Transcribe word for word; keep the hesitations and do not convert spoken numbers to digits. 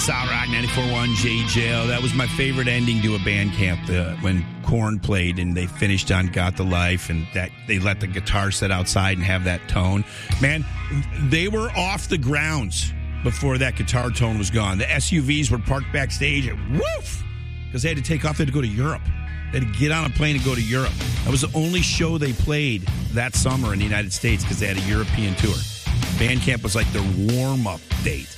Solid Rock ninety-four point one J J O. That was my favorite ending to a band camp uh, when Korn played and they finished on Got the Life, and that they let the guitar sit outside and have that tone. Man, they were off the grounds before that guitar tone was gone. The S U Vs were parked backstage and woof! Because they had to take off. They had to go to Europe. They had to get on a plane and go to Europe. That was the only show they played that summer in the United States because they had a European tour. Bandcamp was like their warm-up date.